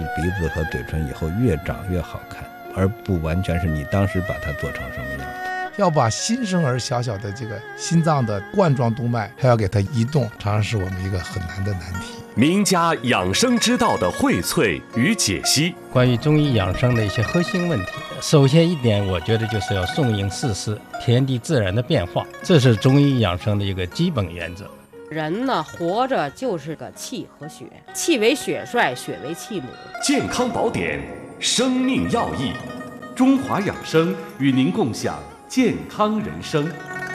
鼻子和嘴唇以后越长越好看，而不完全是你当时把它做成什么样的。 要把新生儿小小的这个心脏的冠状动脉还要给它移动，常常是我们一个很难的难题。 名家养生之道的荟萃与解析， 关于中医养生的一些核心问题，首先一点，我觉得就是要顺应四时，天地自然的变化，这是中医养生的一个基本原则。 人呢，活着就是个气和血，气为血帅，血为气母。 健康宝典，生命要义，中华养生与您共享健康人生。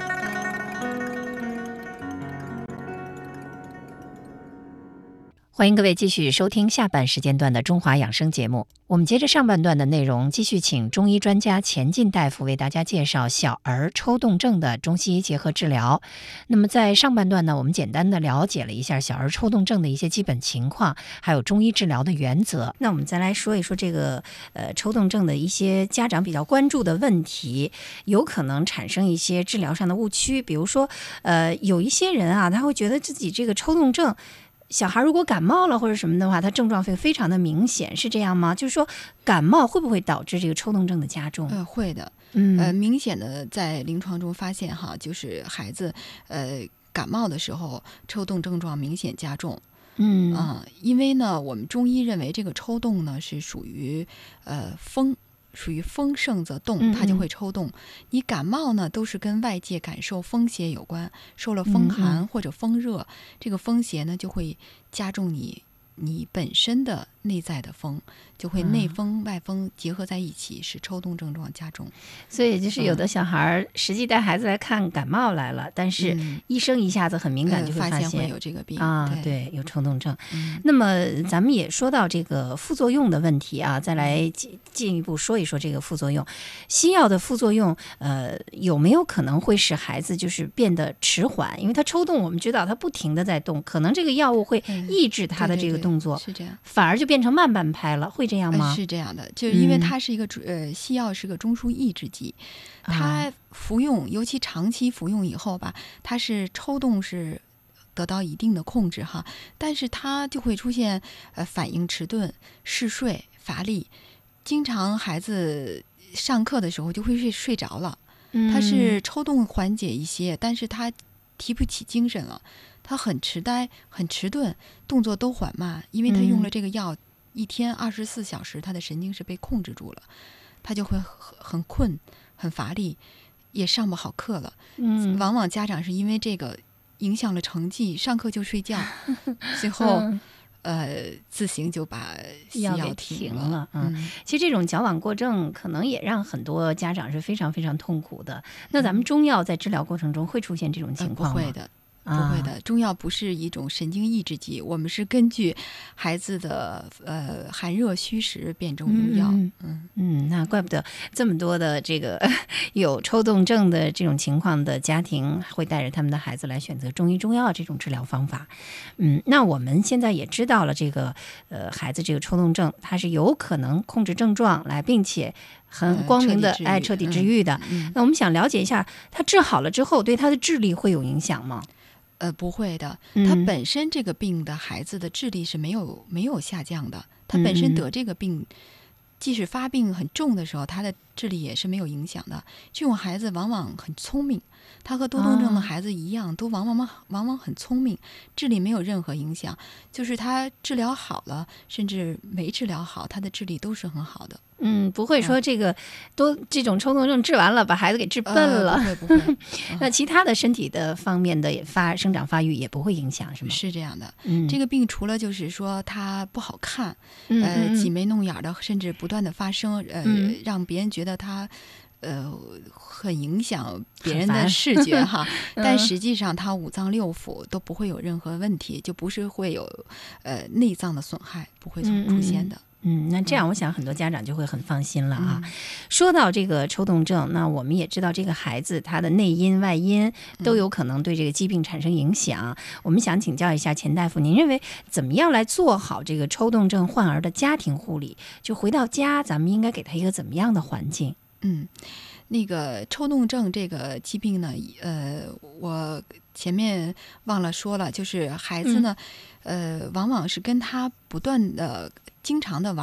欢迎各位继续收听下半时间段的中华养生节目。我们接着上半段的内容，继续请中医专家钱进大夫为大家介绍小儿抽动症的中西医结合治疗。那么在上半段呢，我们简单的了解了一下小儿抽动症的一些基本情况，还有中医治疗的原则。那我们再来说一说这个抽动症的一些家长比较关注的问题，有可能产生一些治疗上的误区。比如说有一些人啊，他会觉得自己这个抽动症，小孩如果感冒了或者什么的话，他症状会非常的明显，是这样吗？就是说感冒会不会导致这个抽动症的加重？ 会的。明显的在临床中发现哈，就是孩子感冒的时候抽动症状明显加重。因为呢，我们中医认为这个抽动呢是属于属于风盛则动，它就会抽动。你感冒呢，都是跟外界感受风邪有关，受了风寒或者风热，这个风邪呢就会加重你本身的内在的风，就会内风外风结合在一起，使抽动症状加重。 所以就是有的小孩实际带孩子来看感冒来了，但是医生一下子很敏感就会发现会有这个病对，有抽动症。那么咱们也说到这个副作用的问题啊，再来进一步说一说这个副作用。西药的副作用有没有可能会使孩子就是变得迟缓？因为他抽动，我们知道他不停的在动，可能这个药物会抑制他的这个动作， 是这样， 反而就变成慢半拍了，会这样吗？ 是这样的，就是因为它是一个西药是个中枢抑制剂，它服用尤其长期服用以后吧，它是抽动是得到一定的控制哈，但是它就会出现反应迟钝、嗜睡、乏力，经常孩子上课的时候就会睡着了。它是抽动缓解一些，但是他提不起精神了，他很痴呆、很迟钝，动作都缓慢，因为他用了这个药，一天24小时，他的神经是被控制住了，他就会很困、很乏力，也上不好课了。往往家长是因为这个影响了成绩，上课就睡觉，最后自行就把药给停了。其实这种矫枉过正可能也让很多家长是非常非常痛苦的。那咱们中药在治疗过程中会出现这种情况吗？ 不会的。不会的，中药不是一种神经抑制剂，我们是根据孩子的寒热虚实辨证用药。 那怪不得这么多的这个有抽动症的这种情况的家庭会带着他们的孩子来选择中医中药这种治疗方法。那我们现在也知道了这个孩子这个抽动症，它是有可能控制症状来，并且很光明的彻底治愈的。那我们想了解一下，他治好了之后对他的智力会有影响吗？ 不会的，他本身这个病的孩子的智力是没有下降的，他本身得这个病，即使发病很重的时候，他的智力也是没有影响的。这种孩子往往很聪明，他和多动症的孩子一样，都往往很聪明，智力没有任何影响。就是他治疗好了，甚至没治疗好，他的智力都是很好的。 不会说这个这种抽动症治完了把孩子给治笨了。 不会。 那其他的身体的方面的生长发育也不会影响，是吗？ 是这样的。这个病除了就是说它不好看，挤眉弄眼的，甚至不断的发生，让别人觉得它很影响别人的视觉哈，但实际上它五脏六腑都不会有任何问题，就不是会有内脏的损害，不会出现的。 那这样我想很多家长就会很放心了啊。说到这个抽动症，那我们也知道这个孩子他的内因外因都有可能对这个疾病产生影响。我们想请教一下钱大夫，您认为怎么样来做好这个抽动症患儿的家庭护理？就回到家咱们应该给他一个怎么样的环境？ 那个抽动症这个疾病呢，我前面忘了说了，就是孩子呢，往往是跟他不断的、经常的玩